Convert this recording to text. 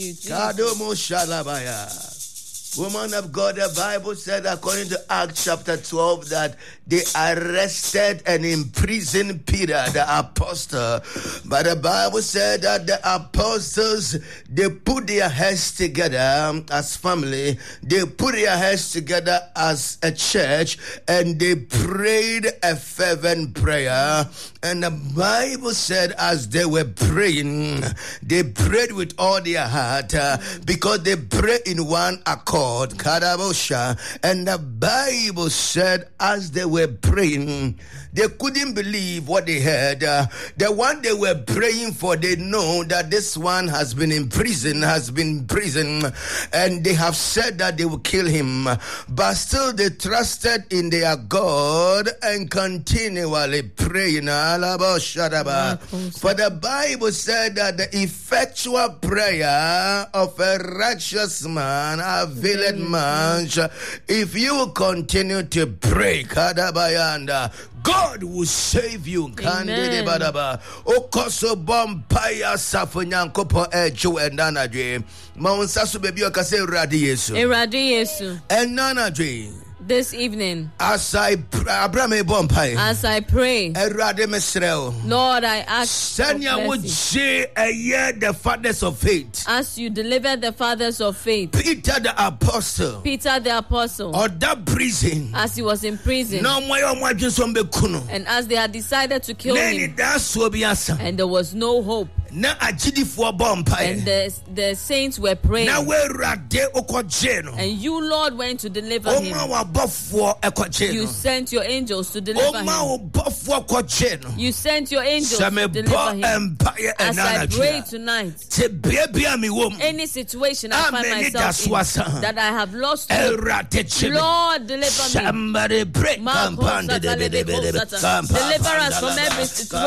you, Jesus. Kadomo Shalabaya. Woman of God, the Bible said, according to Acts chapter 12, that they arrested and imprisoned Peter, the apostle. But the Bible said that the apostles, they put their heads together as family. They put their heads together as a church, and they prayed a fervent prayer. And the Bible said, as they were praying, they prayed with all their heart, because they prayed in one accord. Kadabosha. And the Bible said, as they were praying, they couldn't believe what they heard. The one they were praying for, they know that this one has been in prison, and they have said that they will kill him. But still they trusted in their God and continually praying. For the Bible said that the effectual prayer of a righteous man availeth much. If you will continue to pray, Kadabayanda, God will save you. Amen. Okoso bompaya safonyankopo ejo enanadwe. Maunsasu bebi okase Eradi Yesu. Eradi Yesu. Enanadwe. This evening, as I pray, Lord, I ask for mercy. The fathers of faith, as you delivered the fathers of faith, Peter the apostle, or that prison, as he was in prison, and as they had decided to kill him, and there was no hope, and the saints were praying, and you, Lord, went to deliver him. You sent your angels to deliver him. You sent your angels to deliver him. As I pray tonight, any situation I find myself in, that I have lost hope, Lord, deliver me. Somebody pray. Deliver us from every situation